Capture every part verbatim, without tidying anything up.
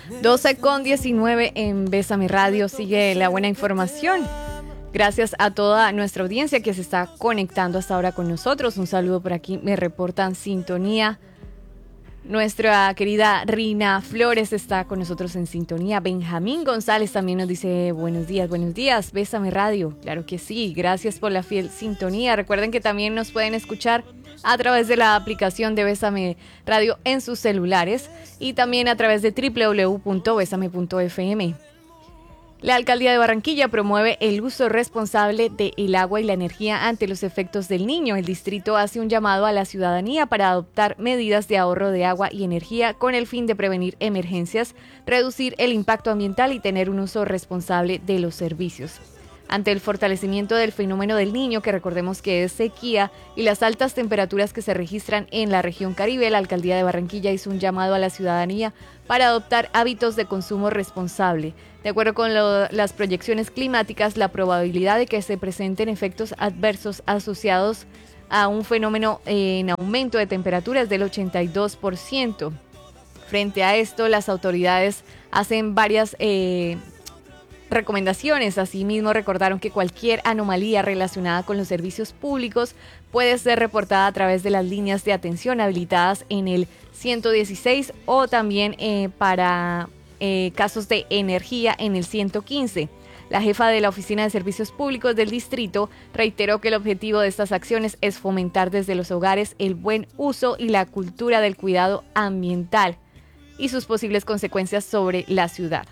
doce con diecinueve en Bésame Radio. Sigue la buena información. Gracias a toda nuestra audiencia que se está conectando hasta ahora con nosotros. Un saludo por aquí, me reportan sintonía. Nuestra querida Rina Flores está con nosotros en sintonía. Benjamín González también nos dice buenos días, buenos días, Bésame Radio. Claro que sí, gracias por la fiel sintonía. Recuerden que también nos pueden escuchar a través de la aplicación de Bésame Radio en sus celulares y también a través de doble u doble u doble u punto besame punto efe eme. La Alcaldía de Barranquilla promueve el uso responsable del agua y la energía ante los efectos del Niño. El distrito hace un llamado a la ciudadanía para adoptar medidas de ahorro de agua y energía con el fin de prevenir emergencias, reducir el impacto ambiental y tener un uso responsable de los servicios. Ante el fortalecimiento del fenómeno del Niño, que recordemos que es sequía, y las altas temperaturas que se registran en la región Caribe, la Alcaldía de Barranquilla hizo un llamado a la ciudadanía para adoptar hábitos de consumo responsable. De acuerdo con lo, las proyecciones climáticas, la probabilidad de que se presenten efectos adversos asociados a un fenómeno en aumento de temperatura es del ochenta y dos por ciento. Frente a esto, las autoridades hacen varias eh, recomendaciones. Asimismo, recordaron que cualquier anomalía relacionada con los servicios públicos puede ser reportada a través de las líneas de atención habilitadas en el ciento dieciséis o también eh, para eh, casos de energía en el ciento quince. La jefa de la Oficina de Servicios Públicos del distrito reiteró que el objetivo de estas acciones es fomentar desde los hogares el buen uso y la cultura del cuidado ambiental y sus posibles consecuencias sobre la ciudad.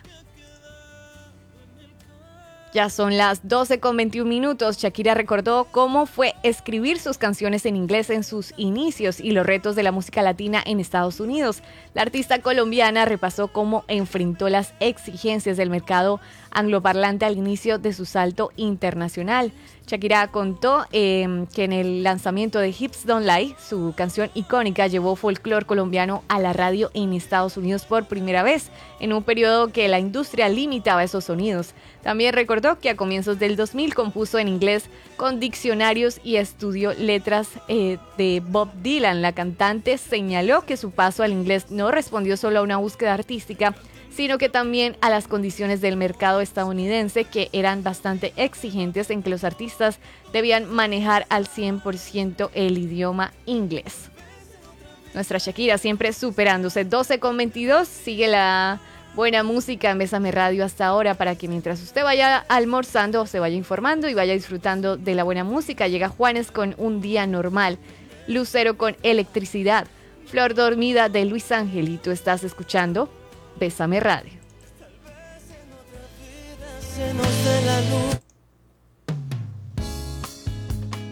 Ya son las doce con veintiún minutos. Shakira recordó cómo fue escribir sus canciones en inglés en sus inicios y los retos de la música latina en Estados Unidos. La artista colombiana repasó cómo enfrentó las exigencias del mercado angloparlante al inicio de su salto internacional. Shakira contó eh, que en el lanzamiento de Hips Don't Lie, su canción icónica llevó folclore colombiano a la radio en Estados Unidos por primera vez, en un periodo que la industria limitaba esos sonidos. También recordó que a comienzos del dos mil compuso en inglés con diccionarios y estudió letras eh, de Bob Dylan. La cantante señaló que su paso al inglés no respondió solo a una búsqueda artística, sino que también a las condiciones del mercado estadounidense, que eran bastante exigentes en que los artistas debían manejar al cien por ciento el idioma inglés. Nuestra Shakira siempre superándose. doce con veintidós, sigue la buena música en Bésame Radio hasta ahora, para que mientras usted vaya almorzando se vaya informando y vaya disfrutando de la buena música. Llega Juanes con Un Día Normal, Lucero con Electricidad, Flor Dormida de Luis Ángel, y tú estás escuchando Bésame Radio.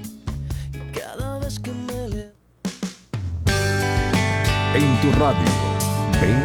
En tu radio